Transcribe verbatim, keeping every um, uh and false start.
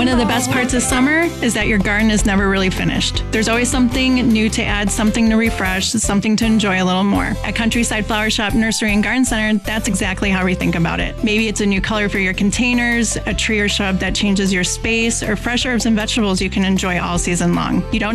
One of the best parts of summer is that your garden is never really finished. There's always something new to add, something to refresh, something to enjoy a little more. At Countryside Flower Shop, Nursery and Garden Center, that's exactly how we think about it. Maybe it's a new color for your containers, a tree or shrub that changes your space, or fresh herbs and vegetables you can enjoy all season long. You don't